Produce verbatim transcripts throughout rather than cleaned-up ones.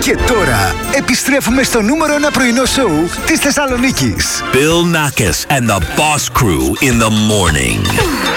Και τώρα επιστρέφουμε στο νούμερο ένα πρωινό σοου της Θεσσαλονίκης. Bill Nackis and the Boss Crew in the morning.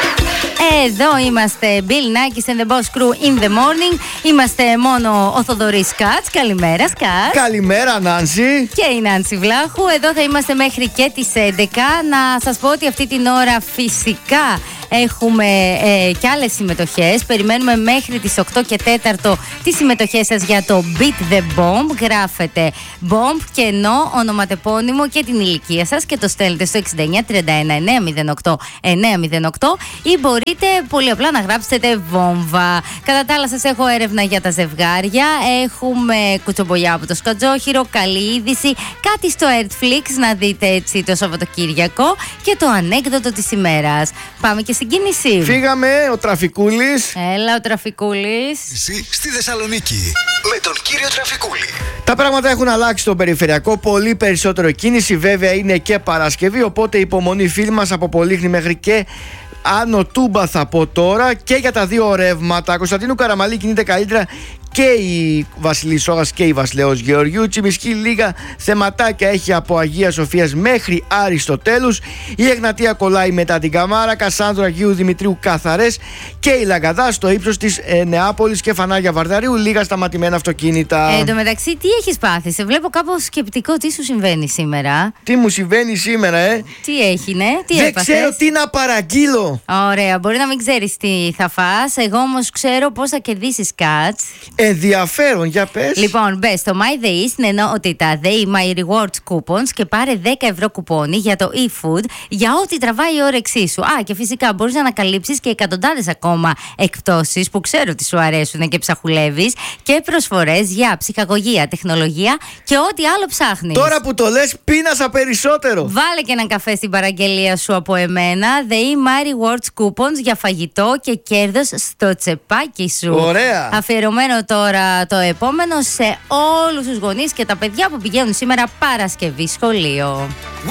Εδώ είμαστε, Bill Nackis and the Boss Crew in the morning. Είμαστε μόνο ο Θοδωρής Κάτς. Καλημέρα, Σκάτς. Καλημέρα, Νάνση. Και η Νάνση Βλάχου. Εδώ θα είμαστε μέχρι και τις έντεκα. Να σας πω ότι αυτή την ώρα φυσικά έχουμε ε, και άλλες συμμετοχές. Περιμένουμε μέχρι τις οκτώ και τέσσερα τις συμμετοχές σας για το Beat the Bomb. Γράφετε Bomb, κενό, ονοματεπώνυμο και την ηλικία σας και το στέλνετε στο εξήντα εννιά τριάντα ένα εννιακόσια οκτώ εννιακόσια οκτώ ή μπορείτε πολύ απλά να γράψετε βόμβα. Κατά τα άλλα, σας έχω έρευνα για τα ζευγάρια. Έχουμε κουτσομπολιά από το Σκατζόχυρο, καλή είδηση, κάτι στο Airflix να δείτε έτσι το Σαββατοκύριακο και το ανέκδοτο της ημέρας. Πάμε και στην κίνηση. Φύγαμε, ο Τραφικούλης. Έλα, ο Τραφικούλης. Εσύ στη Θεσσαλονίκη με τον κύριο Τραφικούλη. Τα πράγματα έχουν αλλάξει στο περιφερειακό. Πολύ περισσότερο κίνηση. Βέβαια είναι και Παρασκευή. Οπότε υπομονή, φίλοι μας, από Πολύχνη μέχρι και Άνω Τούμπα θα πω τώρα. Και για τα δύο ρεύματα, Κωνσταντίνου Καραμαλή κινείται καλύτερα και η Βασιλή Σόγας και η Βασιλέως Γεωργιού. Τσιμισκή λίγα θεματάκια έχει από Αγία Σοφίας μέχρι Αριστοτέλους. Η Εγνατία κολλάει μετά την Καμάρα. Κασάνδρο Αγίου Δημητρίου καθαρές. Και η Λαγκαδά στο ύψος της ε, Νεάπολης και Φανάγια Βαρδαρίου λίγα σταματημένα αυτοκίνητα. Ε, εν τω μεταξύ, τι έχεις πάθει? Σε βλέπω κάπως σκεπτικό. Τι σου συμβαίνει σήμερα? Τι μου συμβαίνει σήμερα, ε? Τι έγινε, τι Δεν έπαθες? ξέρω τι να παραγγείλω. Ωραία, μπορεί να μην ξέρεις τι θα φας. Εγώ όμως ξέρω πώς θα κερδίσεις, Κάτς. Ενδιαφέρον, για πες. Λοιπόν, μπες στο My Day στην ενότητα Day My Rewards Coupons και πάρε δέκα ευρώ κουπόνι για το e-food για ό,τι τραβάει η όρεξή σου. Α, και φυσικά μπορείς να ανακαλύψεις και εκατοντάδες ακόμα εκπτώσεις που ξέρω ότι σου αρέσουν και ψαχουλεύεις και προσφορές για ψυχαγωγία, τεχνολογία και ό,τι άλλο ψάχνεις. Τώρα που το λες, πίνασα περισσότερο. Βάλε και έναν καφέ στην παραγγελία σου από εμένα. The My Rewards Coupons για φαγητό και κέρδος στο τσεπάκι σου. Ωραία. Αφιερωμένο τώρα το επόμενο σε όλους τους γονείς και τα παιδιά που πηγαίνουν σήμερα Παρασκευή σχολείο.